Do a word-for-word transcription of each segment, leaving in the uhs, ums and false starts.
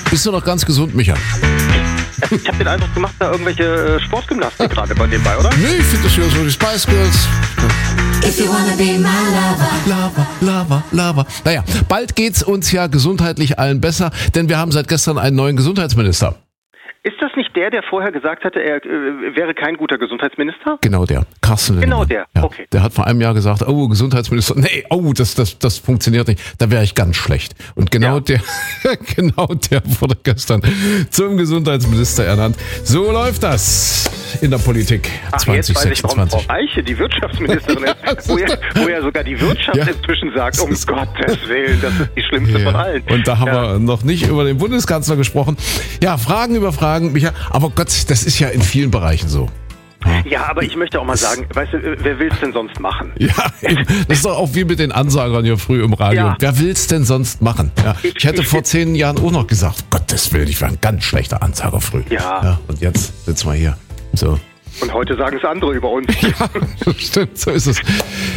Bist du noch ganz gesund, Micha? Ich habe den Eindruck gemacht, da irgendwelche Sportgymnastik gerade bei dem bei, oder? Nee, ich finde das hier so die Spice Girls. If you wanna be my lover. Lava, Lava, Lava. Naja, bald geht's uns ja gesundheitlich allen besser, denn wir haben seit gestern einen neuen Gesundheitsminister. Ist das nicht der, der vorher gesagt hatte, er äh, wäre kein guter Gesundheitsminister? Genau der, Carsten Linnemann. Genau der, ja, okay. Der hat vor einem Jahr gesagt, oh, Gesundheitsminister, nee, oh, das, das, das funktioniert nicht, da wäre ich ganz schlecht. Und genau Ja. der, genau der wurde gestern zum Gesundheitsminister ernannt. So läuft das in der Politik Ach, zwanzig jetzt weiß ich, warum sechsundzwanzig. Frau Eiche die Wirtschaftsministerin ist, wo ja, wo ja sogar die Wirtschaft Ja. inzwischen sagt, um Das ist- Gottes Willen, das ist die schlimmste Ja. von allen. Und da haben ja. wir noch nicht über den Bundeskanzler gesprochen. Ja, Fragen über Fragen, Micha. Aber Gott, das ist ja in vielen Bereichen so. Ja, aber ich möchte auch mal sagen, weißt du, wer will es denn sonst machen? Ja, eben. Das ist doch auch wie mit den Ansagern hier früh im Radio. Ja. Wer will's denn sonst machen? Ja. Ich- Ich hätte ich- vor zehn Jahren auch noch gesagt, Gottes Willen, ich war ein ganz schlechter Ansager früh. Ja. Und jetzt sitzen wir hier. So. Und heute sagen es andere über uns. Ja, stimmt, so ist es.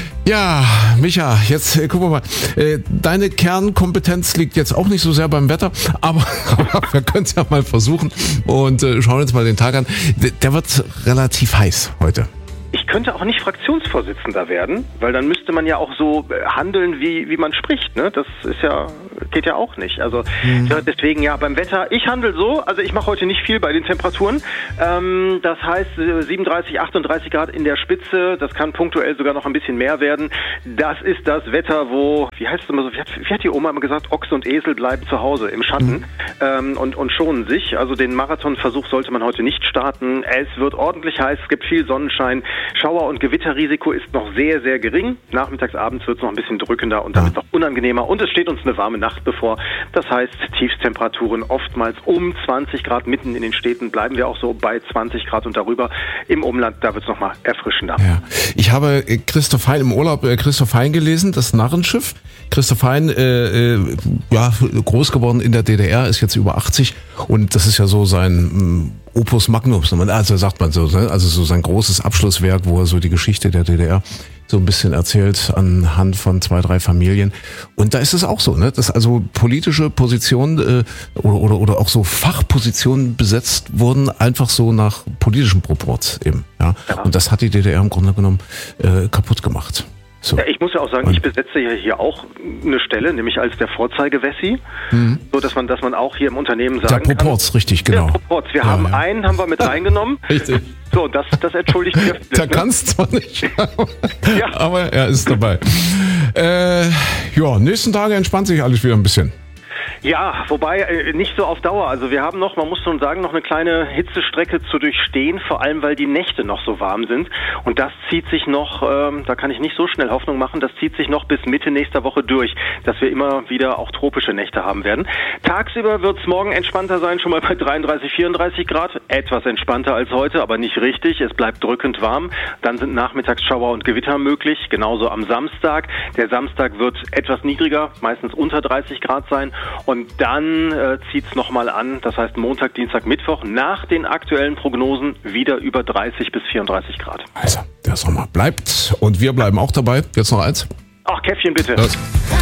Ja, Micha, jetzt äh, gucken wir mal. Äh, deine Kernkompetenz liegt jetzt auch nicht so sehr beim Wetter, aber, aber wir können es ja mal versuchen und äh, schauen uns mal den Tag an. Der, der wird relativ heiß heute. Ich könnte auch nicht Fraktionsvorsitzender werden, weil dann müsste man ja auch so äh, handeln, wie, wie man spricht. Ne? Das ist ja, geht ja auch nicht. Also ja, deswegen ja beim Wetter, ich handle so, also ich mache heute nicht viel bei den Temperaturen. Ähm, das heißt äh, siebenunddreißig, achtunddreißig Grad in der Spitze, das kann punktuell sogar noch ein bisschen mehr werden. Das ist das Wetter, wo, wie heißt es immer so, wie hat, wie hat die Oma immer gesagt, Ochs und Esel bleiben zu Hause im Schatten mhm. ähm, und, und schonen sich. Also den Marathonversuch sollte man heute nicht starten. Es wird ordentlich heiß, es gibt viel Sonnenschein. Schauer- und Gewitterrisiko ist noch sehr, sehr gering. Nachmittags, abends wird es noch ein bisschen drückender und damit noch unangenehmer. Und es steht uns eine warme Nacht bevor. Das heißt, Tiefstemperaturen oftmals um zwanzig Grad. Mitten in den Städten bleiben wir auch so bei zwanzig Grad und darüber. Im Umland, da wird es nochmal erfrischender. Ja. Ich habe äh, Christoph Hein im Urlaub, äh, Christoph Hein gelesen, das Narrenschiff. Christoph Hein, äh, äh, ja, groß geworden in der D D R, ist jetzt über achtzig und das ist ja so sein mh, Opus Magnum, also sagt man so, ne? Also so sein großes Abschlusswerk, wo er so die Geschichte der D D R so ein bisschen erzählt anhand von zwei, drei Familien. Und da ist es auch so, ne, dass also politische Positionen äh, oder, oder oder auch so Fachpositionen besetzt wurden, einfach so nach politischem Proporz eben. Ja. Ja. Und das hat die D D R im Grunde genommen äh, kaputt gemacht. So. Ja, ich muss ja auch sagen, ich besetze ja hier auch eine Stelle, nämlich als der Vorzeigewessi, mhm. so dass man, dass man auch hier im Unternehmen sagen der Proporz, kann, richtig, genau. Der Proporz. Wir ja, haben ja. einen, haben wir mit reingenommen. Richtig. So, das, das entschuldigt mir. Der kann es zwar nicht, Ja. aber er ist dabei. Äh, ja, nächsten Tage entspannt sich alles wieder ein bisschen. Ja, wobei äh, nicht so auf Dauer. Also wir haben noch, man muss schon sagen, noch eine kleine Hitzestrecke zu durchstehen, vor allem weil die Nächte noch so warm sind. Und das zieht sich noch, ähm, da kann ich nicht so schnell Hoffnung machen, das zieht sich noch bis Mitte nächster Woche durch, dass wir immer wieder auch tropische Nächte haben werden. Tagsüber wird es morgen entspannter sein, schon mal bei dreiunddreißig, vierunddreißig Grad. Etwas entspannter als heute, aber nicht richtig. Es bleibt drückend warm. Dann sind nachmittags Schauer und Gewitter möglich, genauso am Samstag. Der Samstag wird etwas niedriger, meistens unter dreißig Grad sein. Und dann äh, zieht es nochmal an, das heißt Montag, Dienstag, Mittwoch, nach den aktuellen Prognosen wieder über dreißig bis vierunddreißig Grad. Also, der Sommer bleibt und wir bleiben auch dabei. Jetzt noch eins. Ach, Käffchen bitte. Los.